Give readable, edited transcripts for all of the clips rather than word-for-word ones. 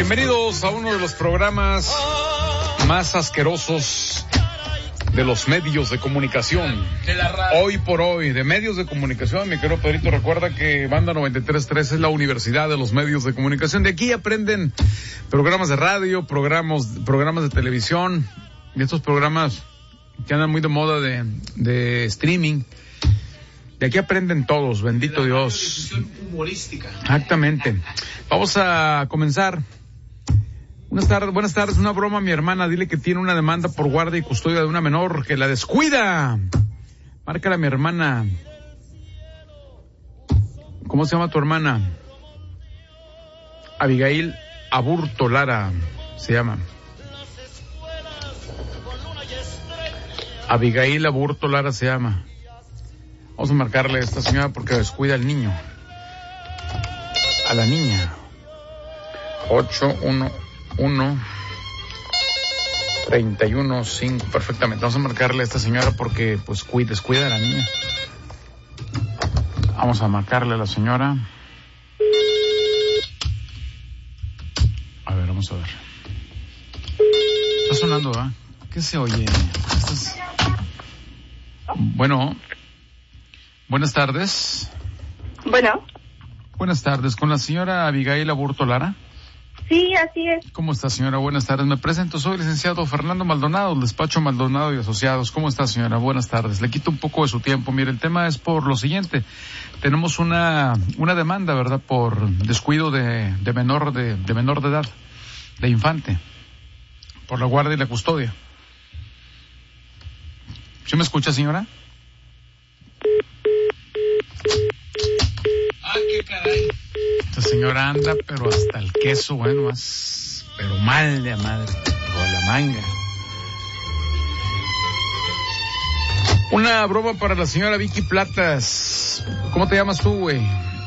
Bienvenidos a uno de los programas más asquerosos de los medios de comunicación. Hoy por hoy, de medios de comunicación, mi querido Pedrito, recuerda que Banda 93.3 es la universidad de los medios de comunicación. De aquí aprenden programas de radio, programas de televisión, y estos programas que andan muy de moda de streaming. De aquí aprenden todos, bendito Dios. Humorística. Exactamente. Vamos a comenzar. Buenas tardes, una broma a mi hermana, dile que tiene una demanda por guardia y custodia de una menor que la descuida. Márcala a mi hermana. ¿Cómo se llama tu hermana? Abigail Aburto Lara se llama. Abigail Aburto Lara se llama. Vamos a marcarle a esta señora porque descuida al niño. A la niña. 811-31-5. Perfectamente. Vamos a marcarle a esta señora porque pues descuida a la niña. Vamos a marcarle a la señora. A ver, vamos a ver. Está sonando, ¿ah? ¿Qué se oye? Bueno. Buenas tardes. Bueno. Buenas tardes. ¿Con la señora Abigail Aburto Lara? Sí, así es. ¿Cómo está, señora? Buenas tardes. Me presento, soy el licenciado Fernando Maldonado, despacho Maldonado y Asociados. ¿Cómo está, señora? Buenas tardes. Le quito un poco de su tiempo. Mire, el tema es por lo siguiente. Tenemos una demanda, ¿verdad?, por descuido de menor de edad, de infante, por la guardia y la custodia. ¿Sí me escucha, señora? ¡Ay, qué caray! Esta señora anda, pero hasta el queso, bueno, pero mal de madre, o la manga. Una broma para la señora Vicky Platas. ¿Cómo te llamas tú, güey?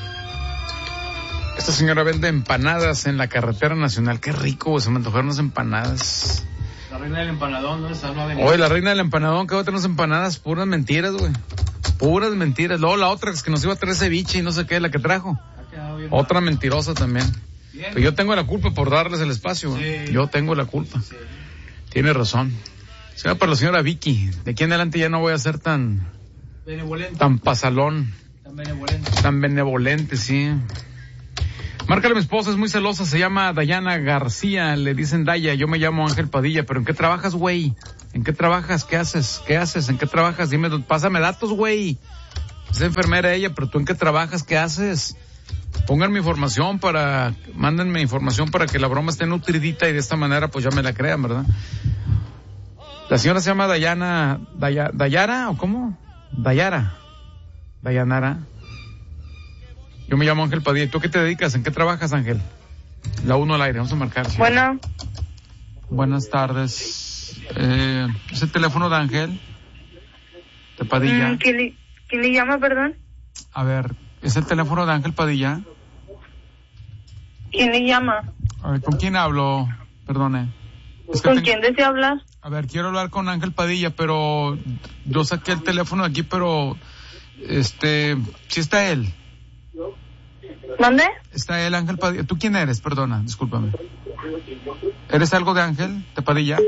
Esta señora vende empanadas en la carretera nacional. Qué rico, güey, se me antojaron unas empanadas. La reina del empanadón, ¿no? Esa no ha venido. Oye, la reina del empanadón, que va a tener unas empanadas, puras mentiras, güey. Puras mentiras. Luego la otra es que nos iba a traer ceviche y no sé qué, la que trajo. Otra mentirosa también. Bien. Pero yo tengo la culpa por darles el espacio. Sí. Yo tengo la culpa. Sí. Tiene razón. Será para la señora Vicky. De aquí en adelante ya no voy a ser tan benevolente, tan pasalón. Tan benevolente, sí. Márcale a mi esposa, es muy celosa, se llama Dayana García, le dicen Daya, yo me llamo Ángel Padilla, pero ¿en qué trabajas, güey? ¿En qué trabajas? ¿Qué haces? ¿En qué trabajas? Dime, pásame datos, güey. Es enfermera ella, pero ¿tú en qué trabajas? ¿Qué haces? Mándenme información para que la broma esté nutridita y de esta manera pues ya me la crean, ¿verdad? La señora se llama Dayara, ¿o cómo? Dayanara. Yo me llamo Ángel Padilla. ¿Tú qué te dedicas? ¿En qué trabajas, Ángel? La 1 al aire, vamos a marcar. ¿Sí? Bueno. Buenas tardes. ¿Es el teléfono de Ángel? ¿De Padilla? ¿Quién le llama, perdón? A ver, ¿es el teléfono de Ángel Padilla? ¿Quién le llama? A ver, ¿con quién hablo? Perdone. ¿Con quién desea hablar? A ver, quiero hablar con Ángel Padilla, pero yo saqué el teléfono de aquí, pero sí está él. ¿Dónde? Está él, Ángel Padilla. ¿Tú quién eres? Perdona, discúlpame. ¿Eres algo de Ángel, de Padilla?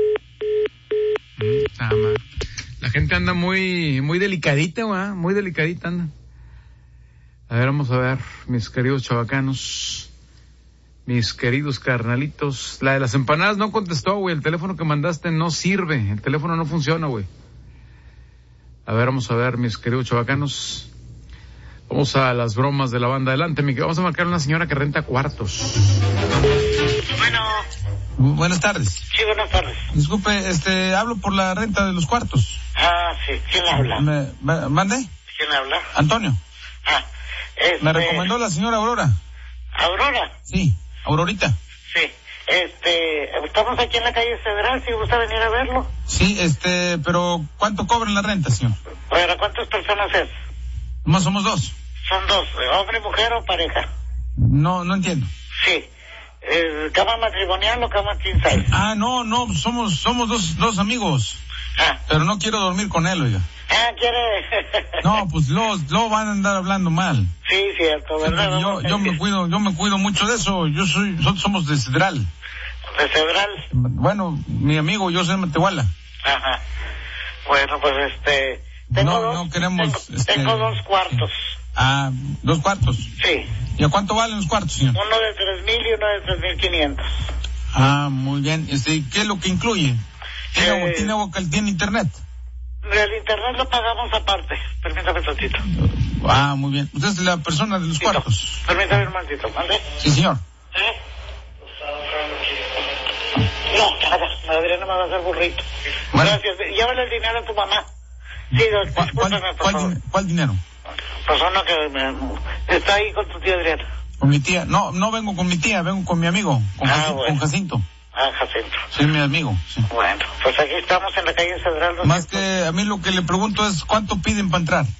La gente anda muy delicadita, ¿verdad? Muy delicadita anda. A ver, vamos a ver, mis queridos chavacanos, mis queridos carnalitos. La de las empanadas no contestó, güey. El teléfono que mandaste no sirve. El teléfono no funciona, güey. A ver, vamos a ver, mis queridos chavacanos. Vamos a las bromas de la banda. Adelante, vamos a marcar a una señora que renta cuartos. Bueno. Buenas tardes. Sí, buenas tardes. Disculpe, hablo por la renta de los cuartos. Ah, sí. ¿Quién habla? ¿Mande? ¿Quién habla? Antonio. Ah, Me recomendó la señora Aurora. ¿Aurora? Sí, Aurorita. Sí. Estamos aquí en la calle Federal, si gusta venir a verlo. Sí, pero ¿cuánto cobran la renta, señor? Bueno, ¿cuántas personas es? No, somos dos. Son dos, hombre, mujer o pareja. No entiendo. Sí. ¿Cama matrimonial o cama king size? No, somos dos amigos. Ah. Pero no quiero dormir con él, oiga. Ah, ¿quiere? No, pues luego van a andar hablando mal. Sí, cierto, ¿verdad? Sí, yo me cuido mucho de eso. Nosotros somos de Cedral. ¿De Cedral? Bueno, mi amigo, yo soy de Matehuala. Ajá. Bueno, pues tengo tengo 2 cuartos. Ah, 2 cuartos. Sí. ¿Y a cuánto valen los cuartos, señor? Uno de 3,000 y uno de 3,500. Ah, muy bien. ¿Qué es lo que incluye? ¿Tiene internet? El internet lo pagamos aparte. Permítame un tantito. Ah, muy bien. ¿Usted es la persona de los cuartos? Permítame un momentito, ¿mande? Sí, señor. No, nada, Adriana me va a hacer burrito. Bueno. Gracias. Llévale el dinero a tu mamá. Sí, discúlpame, por favor. ¿Cuál dinero? Persona que está ahí con tu tía Adriana. Con mi tía. No vengo con mi tía, vengo con mi amigo, con Jacinto. Ah, Jacinto. Sí, mi amigo. Sí. Bueno, pues aquí estamos en la calle Cedral. Más que a mí lo que le pregunto es, ¿cuánto piden para entrar?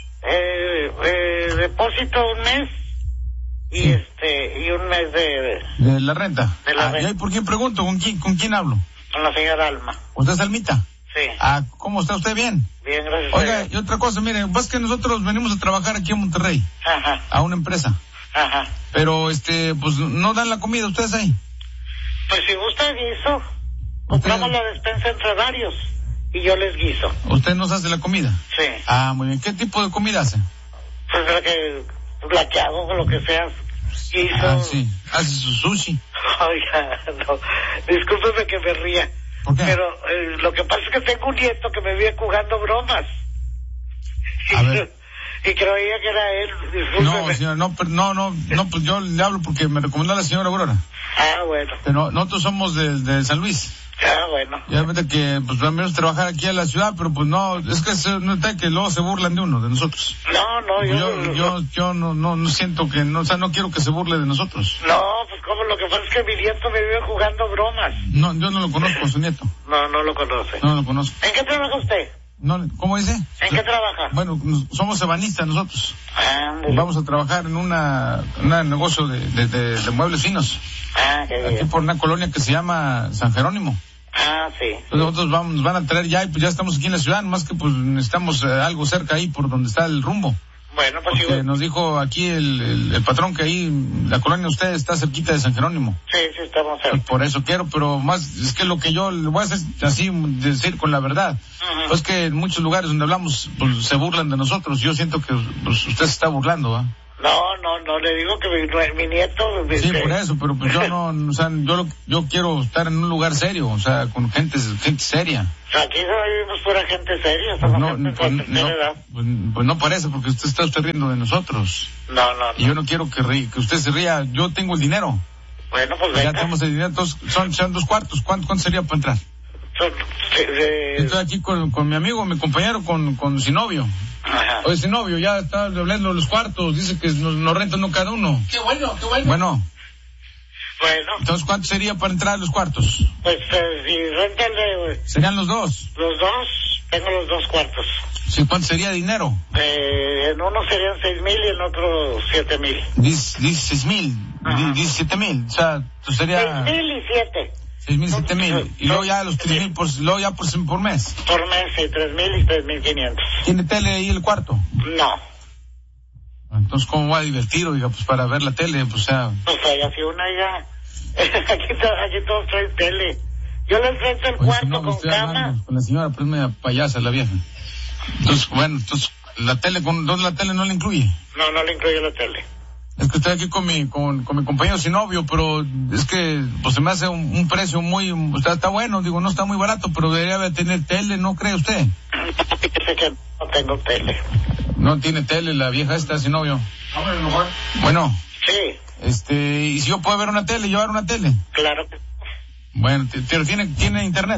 Depósito un mes y sí. Y un mes de la renta. De la renta. ¿Y ahí por quién pregunto? ¿Con quién hablo? Con la señora Alma. ¿Usted es Almita? Sí. Ah, ¿cómo está usted? Bien. Bien, gracias. Oiga, y otra cosa, mire, pues que nosotros venimos a trabajar aquí en Monterrey. Ajá. A una empresa. Ajá. Pero, pues, ¿no dan la comida ustedes ahí? Pues si gusta guiso, compramos la despensa entre varios y yo les guiso. ¿Usted nos hace la comida? Sí. Ah, muy bien. ¿Qué tipo de comida hace? Pues la que hago, lo que sea, guiso. Ah, sí. ¿Hace su sushi? Oiga, no, discúlpeme que me ría. ¿Por qué? Pero lo que pasa es que tengo un nieto que me vive jugando bromas. A ver. Y creía que era él, discúlpeme. No, señor, pues yo le hablo porque me recomendó la señora Aurora. Ah, bueno. Pero nosotros somos de San Luis. Ah, bueno. Ya ves que, pues, vamos a trabajar aquí en la ciudad, pero pues no, es que luego se burlan de uno, de nosotros. No, yo no siento que, no quiero que se burle de nosotros. No, pues como lo que pasa es que mi nieto me vive jugando bromas. No, yo no lo conozco, su nieto. No lo conoce. No lo conozco. ¿En qué trabaja usted? No, ¿cómo dice? ¿En qué trabaja? Bueno, somos ebanistas nosotros. Ah, vamos a trabajar en un negocio de muebles finos. Ah, qué bien. Aquí por una colonia que se llama San Jerónimo. Ah, sí. Entonces nosotros nos van a traer ya, y pues ya estamos aquí en la ciudad, más que pues necesitamos algo cerca ahí por donde está el rumbo. Bueno, pues porque nos dijo aquí el patrón que ahí la colonia de ustedes está cerquita de San Jerónimo. Sí, estamos cerca. Pues por eso quiero, pero más es que lo que yo le voy a hacer así decir con la verdad. Uh-huh. Pues que en muchos lugares donde hablamos pues, se burlan de nosotros. Yo siento que pues, usted se está burlando, ¿ah? No, le digo que mi nieto... Sí, por eso, pero pues yo no, o sea, yo quiero estar en un lugar serio, o sea, con gente seria. Aquí vivimos pura gente seria, pues no parece, porque usted está riendo de nosotros. No. Y yo no quiero que usted se ría, yo tengo el dinero. Bueno, pues ya tenemos el dinero, entonces son 2 cuartos, ¿cuánto sería para entrar? Estoy aquí con mi amigo, mi compañero, con su novio. Ajá. Oye, su novio, ya está hablando de los cuartos, dice que nos rentan uno cada uno. Qué bueno. Bueno. Entonces, ¿cuánto sería para entrar a los cuartos? Pues, si réntale... ¿Serían los 2? Los 2, tengo los 2 cuartos. Sí, ¿cuánto sería dinero? En uno serían 6,000 y en otro 7,000. Dice 6,000, dice 7,000, o sea, sería... 6,000 y 7. 6,000, 7,000, y luego ya los 3,000 por mes. Por mes, sí, 3,000 y 3,500. ¿Tiene tele ahí el cuarto? No. Entonces, ¿cómo va a divertir, oiga, pues para ver la tele, pues, o sea... Pues allá si una ya... aquí todos traen tele. Yo les rento el cuarto con cama. Con la señora, pues media payasa la vieja. Entonces, bueno, la tele, ¿dónde la tele no le incluye? No le incluye la tele. Es que estoy aquí con mi compañero sin novio, pero es que pues se me hace un precio muy, o sea, está bueno, digo, no está muy barato, pero debería tener tele, ¿no cree usted? Fíjese que no tengo tele. No tiene tele la vieja esta sin novio. Bueno. Sí. ¿Y si yo puedo ver una tele, llevar una tele? Claro que sí. Bueno, pero tiene internet.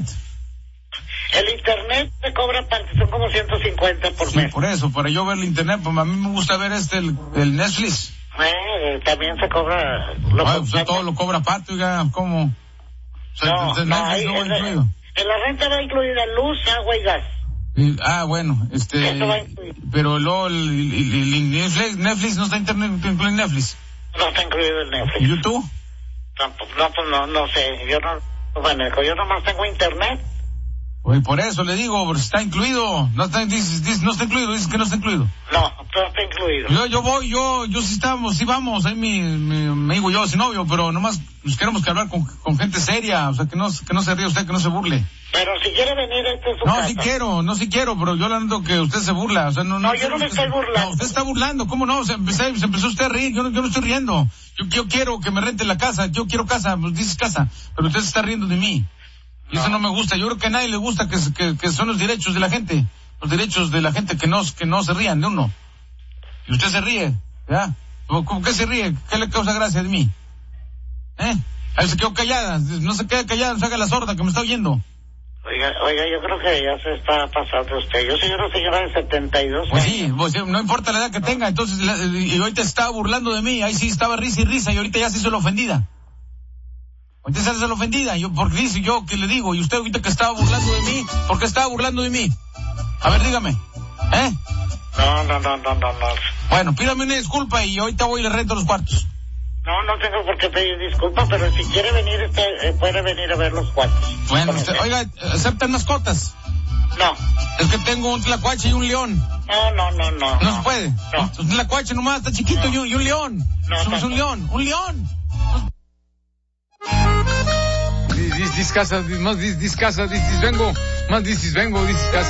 El internet se cobra aparte, son como 150 por mes. Sí, por eso, para yo ver el internet, pues a mí me gusta ver el Netflix. También se cobra... Usted todo lo cobra aparte, oiga, ¿cómo? O sea, en la renta va incluida luz, agua y gas. Bueno, Eso va incluido. Pero luego el Netflix no está incluido en Netflix. No está incluido el Netflix. ¿Y YouTube? Tampoco, no sé, yo nomás tengo internet. Oye, por eso le digo, está incluido. No está, dices no está incluido, dices que no está incluido. No, no está incluido. Yo voy, yo sí estamos, sí vamos, ahí mi amigo yo sin novio, pero nomás nos queremos que hablar con gente seria, o sea, que no se ríe usted, que no se burle. Pero si quiere venir, esta es su casa. No, sí quiero, pero yo le ando que usted se burla, o sea, no. No, yo no me estoy burlando. No, usted está burlando, ¿cómo no? Se empezó usted a reír, yo no estoy riendo. Yo quiero que me rente la casa, yo quiero casa, pues dices casa, pero usted se está riendo de mí. Y eso no me gusta. Yo creo que a nadie le gusta que son los derechos de la gente. Los derechos de la gente que no se rían de uno. Y usted se ríe, ¿ya? ¿Cómo que se ríe? ¿Qué le causa gracia de mí? Ahí se quedó callada. No se quede callada, no se haga la sorda que me está oyendo. Oiga, yo creo que ya se está pasando usted. Yo soy una señora de 72 años. Pues sí, no importa la edad que tenga. Entonces, y ahorita se estaba burlando de mí. Ahí sí estaba risa y risa y ahorita ya se hizo la ofendida. Ahorita se hace la ofendida, porque dice yo que le digo, y usted ahorita que estaba burlando de mí, ¿por qué estaba burlando de mí? A ver, dígame, No. Bueno, pídame una disculpa y ahorita voy y le rento los cuartos. No tengo por qué pedir disculpas, pero si quiere venir, puede venir a ver los cuartos. Bueno, usted, oiga, ¿aceptan mascotas? No. Es que tengo un tlacuache y un león. No. ¿No se puede? No. Un tlacuache nomás está chiquito y un león. No, es un león. Dis casa, más dis casa, dis vengo, más dis vengo, dis casa.